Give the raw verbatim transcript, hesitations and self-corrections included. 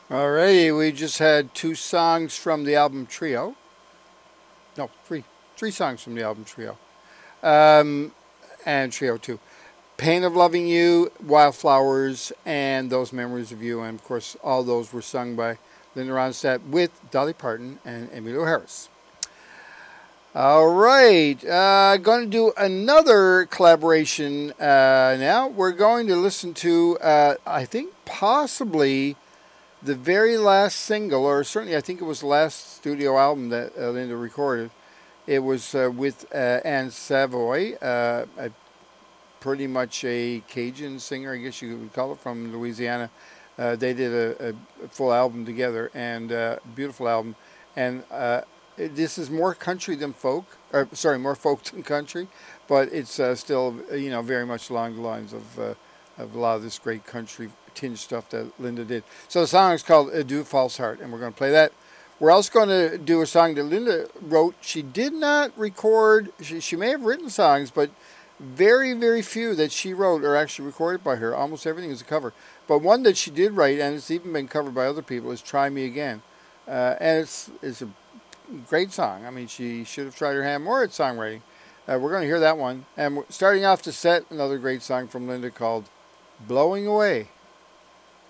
Alrighty, we just had two songs from the album Trio. No, three. Three songs from the album Trio. Um, and Trio two. Pain of Loving You, Wildflowers, and Those Memories of You. And of course, all those were sung by Linda Ronstadt with Dolly Parton and Emmylou Harris. All right, uh, going to do another collaboration uh, now. We're going to listen to, uh, I think, possibly the very last single, or certainly I think it was the last studio album that uh, Linda recorded. It was uh, with uh, Anne Savoy, uh, a, pretty much a Cajun singer, I guess you would call it, from Louisiana. Uh, they did a, a full album together, and uh, beautiful album. And uh, it, this is more country than folk, or sorry, more folk than country, but it's uh, still, you know, very much along the lines of uh, of a lot of this great country tinge stuff that Linda did. So the song is called Adieu False Heart, and we're going to play that. We're also going to do a song that Linda wrote. She did not record, she, she may have written songs, but very, very few that she wrote are actually recorded by her. Almost everything is a cover. But one that she did write, and it's even been covered by other people, is Try Me Again. Uh, and it's, it's a great song. I mean, she should have tried her hand more at songwriting. Uh, we're going to hear that one. And we're starting off the set, another great song from Linda called Blowing Away.